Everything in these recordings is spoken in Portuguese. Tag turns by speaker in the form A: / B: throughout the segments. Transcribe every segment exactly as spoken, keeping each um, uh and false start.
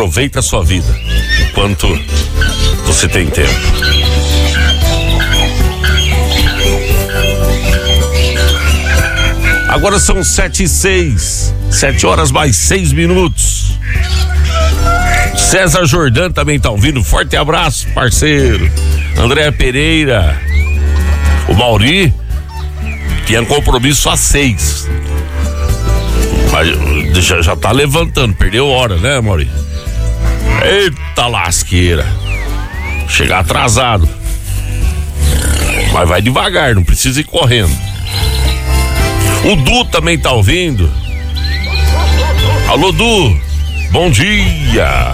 A: Aproveita a sua vida enquanto você tem tempo. Agora são sete e seis, sete horas mais seis minutos. César Jordan também tá ouvindo, forte abraço, parceiro. André Pereira, o Mauri tinha compromisso às seis, mas já, já tá levantando, perdeu hora, né, Mauri? Eita lasqueira, chegar atrasado, mas vai devagar, não precisa ir correndo. O Du também tá ouvindo. Alô, Du, bom dia.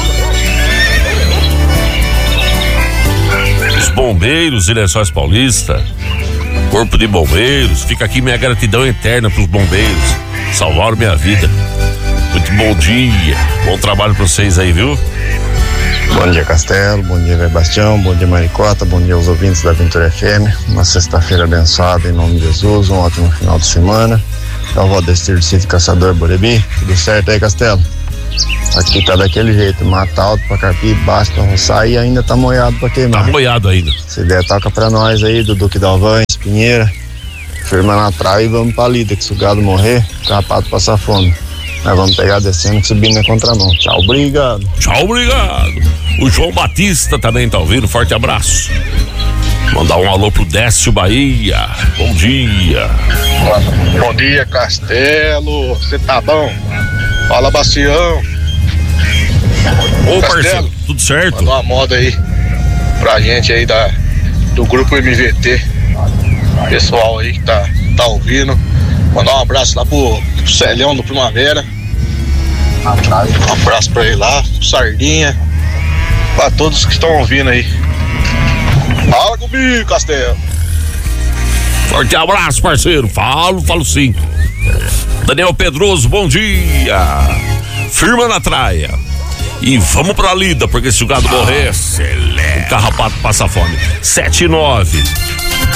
A: Os bombeiros e Lençóis Paulista, Corpo de Bombeiros, fica aqui minha gratidão eterna pros bombeiros, salvaram minha vida. Muito bom dia, bom trabalho pra vocês aí, viu?
B: Bom dia, Castelo, bom dia, Bastião, bom dia, Maricota, bom dia aos ouvintes da Aventura F M. Uma sexta-feira abençoada em nome de Jesus, um ótimo final de semana. É o Valdestir do Sítio Caçador Borebi, tudo certo aí, Castelo? Aqui tá daquele jeito, mata alto pra carpir, baixo pra roçar e ainda tá molhado pra queimar.
A: Tá molhado ainda.
B: Se der, toca pra nós aí, do Duque Dalvães, Pinheira, firma na trave e vamos pra lida, que se o gado morrer, o carrapato passar fome. Nós vamos pegar descendo e subindo na contramão. Tchau, obrigado.
A: Tchau, obrigado. O João Batista também tá ouvindo, forte abraço. Mandar um alô pro Décio Bahia, bom dia.
C: Bom dia, Castelo, você tá bom? Fala, Bastião.
A: Ô, parceiro, tudo certo?
C: Manda uma moda aí pra gente aí da, do grupo M V T, pessoal aí que tá, tá ouvindo. Mandar um abraço lá pro, pro Celhão do Primavera. Um abraço pra ele lá, pro Sardinha, pra todos que estão ouvindo aí. Fala comigo, Castelo.
A: Forte abraço, parceiro. Falo, falo sim. Daniel Pedroso, bom dia. Firma na traia. E vamos pra lida, porque se o gado morrer, o carrapato passa fome. sete e nove.